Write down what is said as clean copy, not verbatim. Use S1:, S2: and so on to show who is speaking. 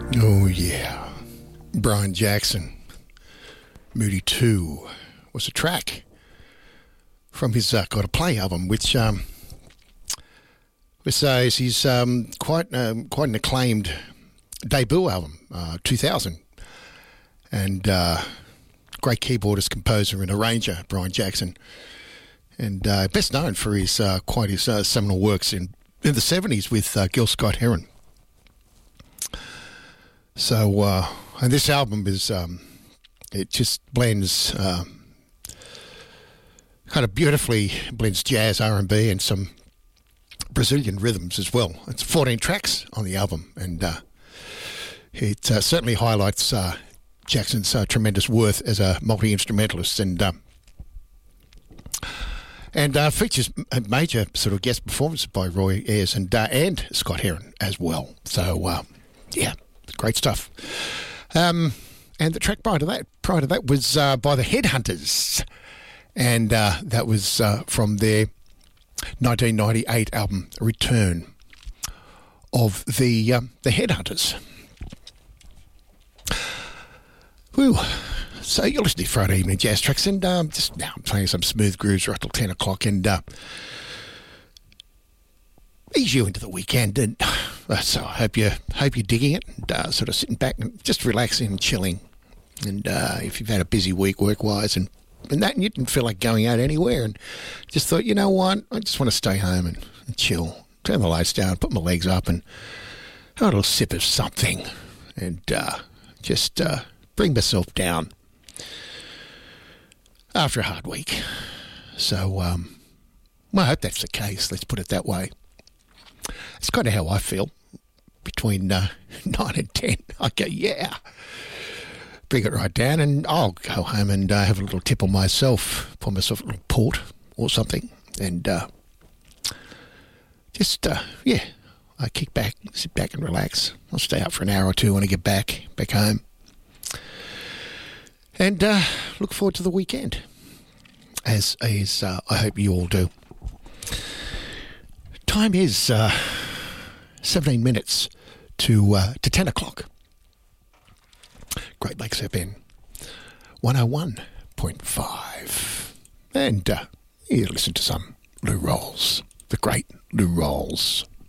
S1: Oh, yeah. Brian Jackson, Moody 2, was a track from his Gotta Play album, which is his quite an acclaimed debut album, 2000. And great keyboardist, composer and arranger, Brian Jackson. And best known for his seminal works in the 70s with Gil Scott-Heron. So, and this album is, it just blends, kind of beautifully blends jazz, R&B and some Brazilian rhythms as well. It's 14 tracks on the album, and it certainly highlights Jackson's tremendous worth as a multi-instrumentalist, and features a major sort of guest performance by Roy Ayers and Scott-Heron as well. So, yeah. Great stuff. And the track prior to that was by the Headhunters. And that was from their 1998 album, Return of the Headhunters. Whew. So you're listening to Friday Evening Jazz Tracks, and just now I'm playing some smooth grooves right till 10 o'clock, and ease you into the weekend, and so I hope you're digging it, and sort of sitting back and just relaxing and chilling. And if you've had a busy week work-wise and that, and you didn't feel like going out anywhere, and just thought, you know what, I just want to stay home and chill, turn the lights down, put my legs up, and have a little sip of something, and just bring myself down after a hard week. So, well, I hope that's the case. Let's put it that way. It's kind of how I feel between 9 and 10. I go, yeah, bring it right down, and I'll go home and have a little tipple myself, pour myself a little port or something, and just, yeah, I kick back, sit back and relax. I'll stay up for an hour or two when I get back home, and look forward to the weekend, as I hope you all do. Time is 17 minutes to 10 o'clock. Great Lakes FM 101.5. And you listen to some Lou Rawls, the great Lou Rawls.